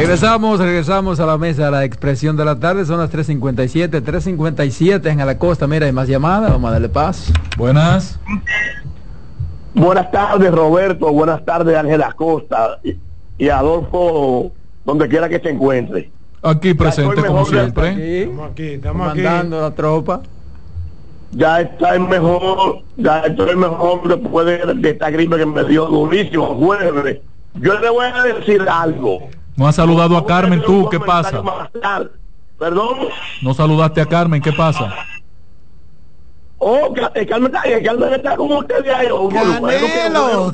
Regresamos a la mesa de la expresión de la tarde. Son las 3:57 en la costa. Mira, hay más llamadas, vamos a darle paz. Buenas. Buenas tardes, Roberto. Buenas tardes, Ángel Acosta y Adolfo, donde quiera que se encuentre. Aquí presente como siempre. Estamos mandando la tropa. Ya estoy mejor después de esta gripe que me dio durísimo jueves. Yo le voy a decir algo. No has saludado a Carmen tú, ¿qué pasa? Perdón. No saludaste a Carmen, ¿qué pasa? Oh, Carmen está con usted de ahí. Canelo.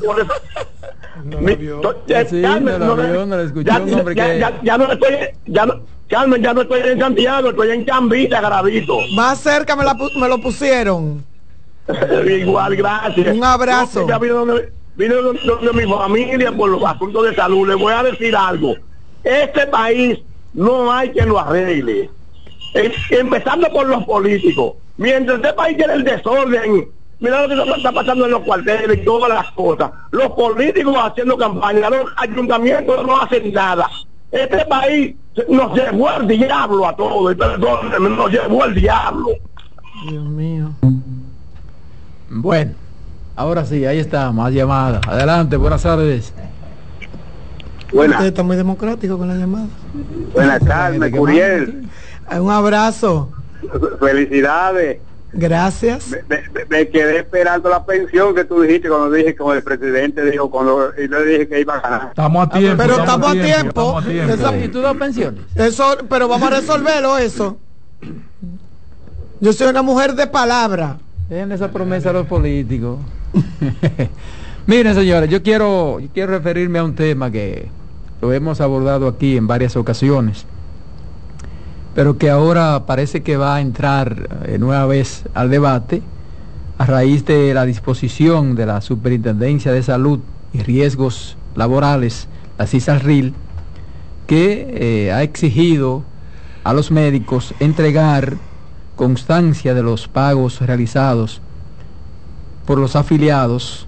Carmen, ya no estoy en Santiago, estoy en Cambita, Garavito. Más cerca me lo pusieron. Igual, gracias. Un abrazo. Ya vino donde mi familia por los asuntos de salud. Le voy a decir algo. Este país no hay quien lo arregle. Empezando por los políticos. Mientras este país tiene el desorden, mira lo que está pasando en los cuarteles y todas las cosas. Los políticos haciendo campaña, los ayuntamientos no hacen nada. Este país nos llevó el diablo a todos, y perdónenme, nos llevó el diablo. Dios mío. Bueno, ahora sí, ahí está, más llamadas. Adelante, buenas tardes. Buenas. Usted está muy democrático con la llamada. Buenas tardes, Curiel. Un abrazo. Felicidades. Gracias. Me quedé esperando la pensión que tú dijiste cuando dije, como el presidente dijo, y le dije que iba a ganar. Estamos a tiempo. Pero estamos a tiempo. ¿Y tú das pensiones? Eso, pero vamos a resolverlo eso. Yo soy una mujer de palabra. Dejen esa promesa a los políticos. Miren, señores, yo quiero referirme a un tema que lo hemos abordado aquí en varias ocasiones, pero que ahora parece que va a entrar nueva vez al debate a raíz de la disposición de la Superintendencia de Salud y Riesgos Laborales, la CISARRIL, que ha exigido a los médicos entregar constancia de los pagos realizados por los afiliados,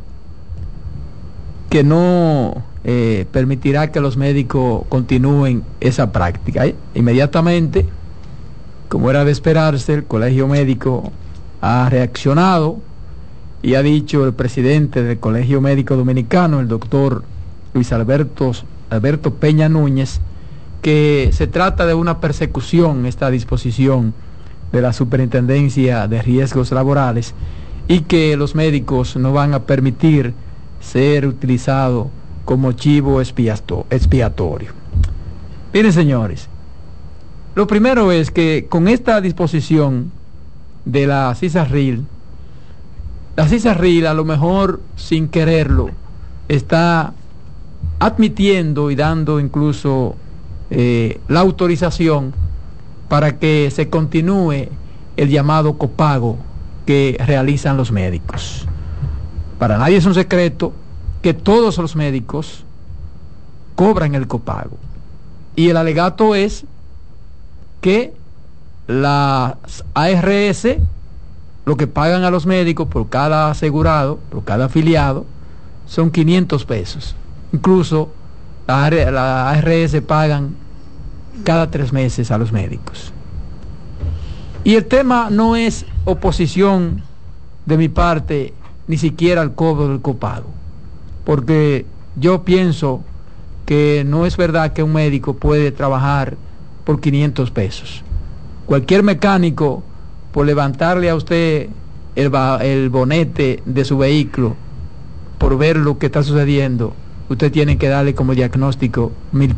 que no permitirá que los médicos continúen esa práctica. Inmediatamente, como era de esperarse, el Colegio Médico ha reaccionado y ha dicho el presidente del Colegio Médico Dominicano, el doctor Luis Alberto Peña Núñez, que se trata de una persecución esta disposición de la Superintendencia de Riesgos Laborales y que los médicos no van a permitir ser utilizados como chivo expiatorio. Miren, señores, lo primero es que con esta disposición de la CISARRIL a lo mejor sin quererlo está admitiendo y dando incluso la autorización para que se continúe el llamado copago que realizan los médicos. Para nadie es un secreto que todos los médicos cobran el copago, y el alegato es que las ARS, lo que pagan a los médicos por cada asegurado, por cada afiliado, son 500 pesos. Incluso las ARS pagan cada 3 meses a los médicos. Y el tema no es oposición de mi parte, ni siquiera al cobro del copago, porque yo pienso que no es verdad que un médico puede trabajar por 500 pesos. Cualquier mecánico, por levantarle a usted el bonete de su vehículo, por ver lo que está sucediendo, usted tiene que darle como diagnóstico 1,000